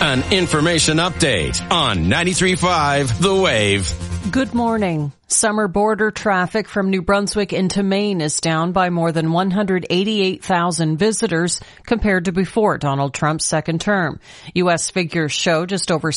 An information update on 93.5 The Wave. Good morning. Summer border traffic from New Brunswick into Maine is down by more than 188,000 visitors compared to before Donald Trump's second term. U.S. figures show just over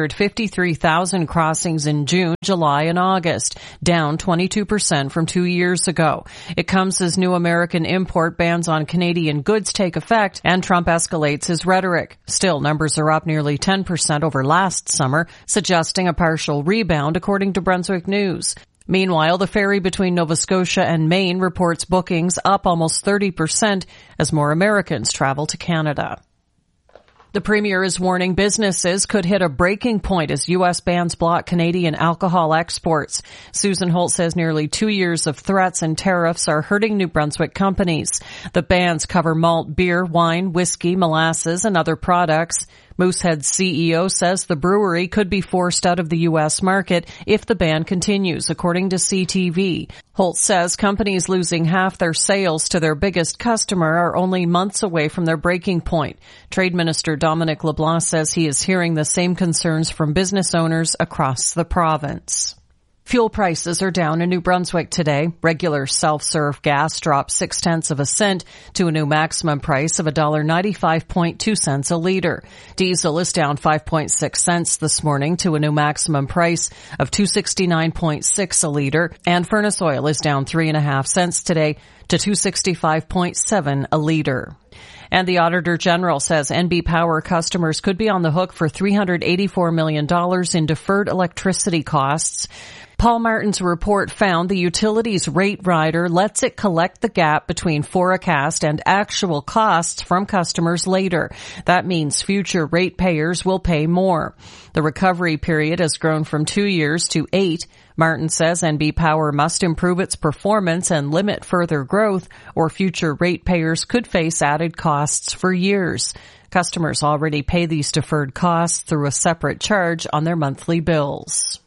653,000 crossings in June, July, and August, down 22% from 2 years ago. It comes as new American import bans on Canadian goods take effect and Trump escalates his rhetoric. Still, numbers are up nearly 10% over last summer, suggesting a partial rebound, according to Brunswick News. Meanwhile, the ferry between Nova Scotia and Maine reports bookings up almost 30% as more Americans travel to Canada. The Premier is warning businesses could hit a breaking point as U.S. bans block Canadian alcohol exports. Susan Holt says nearly 2 years of threats and tariffs are hurting New Brunswick companies. The bans cover malt, beer, wine, whiskey, molasses, and other products. Moosehead's CEO says the brewery could be forced out of the U.S. market if the ban continues, according to CTV. Holt says companies losing half their sales to their biggest customer are only months away from their breaking point. Trade Minister Dominic LeBlanc says he is hearing the same concerns from business owners across the province. Fuel prices are down in New Brunswick today. Regular self-serve gas dropped 0.6 cents to a new maximum price of $1.95.2 a liter. Diesel is down 5.6 cents this morning to a new maximum price of $2.69.6 a liter, and furnace oil is down 3.5 cents today to $2.65.7 a liter. And the Auditor General says NB Power customers could be on the hook for $384 million in deferred electricity costs. Paul Martin's report found the utilities rate rider lets it collect the gap between forecast and actual costs from customers later. That means future ratepayers will pay more. The recovery period has grown from 2 years to 8. Martin says NB Power must improve its performance and limit further growth, or future ratepayers could face added costs for years. Customers already pay these deferred costs through a separate charge on their monthly bills.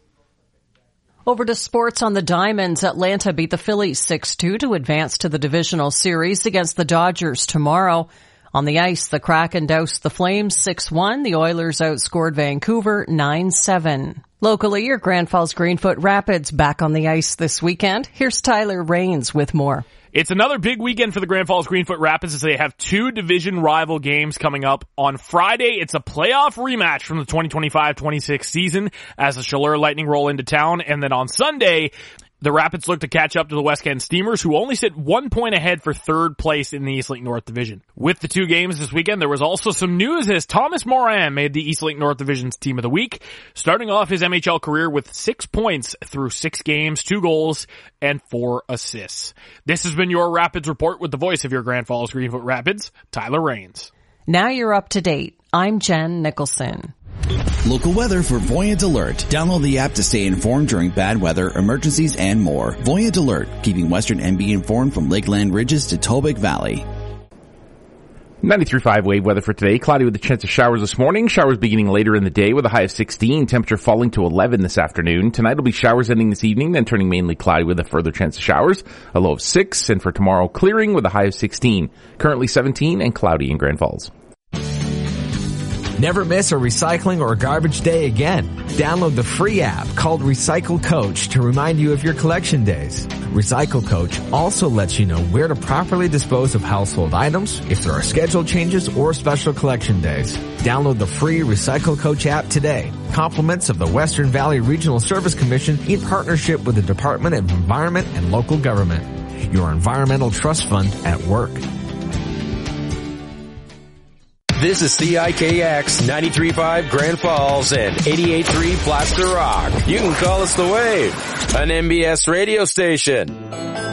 Over to sports on the Diamonds. Atlanta beat the Phillies 6-2 to advance to the divisional series against the Dodgers tomorrow. On the ice, the Kraken doused the Flames 6-1. The Oilers outscored Vancouver 9-7. Locally, your Grand Falls Greenfoot Rapids back on the ice this weekend. Here's Tyler Raines with more. It's another big weekend for the Grand Falls Greenfoot Rapids as they have two division rival games coming up. On Friday, it's a playoff rematch from the 2025-26 season as the Chaleur Lightning roll into town. And then on Sunday, the Rapids look to catch up to the West Kent Steamers, who only sit 1 point ahead for third place in the Eastlink North Division. With the two games this weekend, there was also some news as Thomas Morin made the Eastlink North Division's Team of the Week, starting off his MHL career with 6 points through 6 games, 2 goals, and 4 assists. This has been your Rapids Report with the voice of your Grand Falls Greenfoot Rapids, Tyler Raines. Now you're up to date. I'm Jen Nicholson. Local weather for Voyant Alert. Download the app to stay informed during bad weather, emergencies, and more. Voyant Alert, keeping Western NB informed from Lakeland Ridges to Tobic Valley. 93.5 wave weather for today. Cloudy with a chance of showers this morning. Showers beginning later in the day with a high of 16. Temperature falling to 11 this afternoon. Tonight will be showers ending this evening, then turning mainly cloudy with a further chance of showers. A low of 6. And for tomorrow, clearing with a high of 16. Currently 17 and cloudy in Grand Falls. Never miss a recycling or garbage day again. Download the free app called Recycle Coach to remind you of your collection days. Recycle Coach also lets you know where to properly dispose of household items, if there are schedule changes or special collection days. Download the free Recycle Coach app today. Compliments of the Western Valley Regional Service Commission in partnership with the Department of Environment and Local Government. Your environmental trust fund at work. This is CIKX 93.5 Grand Falls and 88.3 Plaster Rock. You can call us The Wave, an MBS radio station.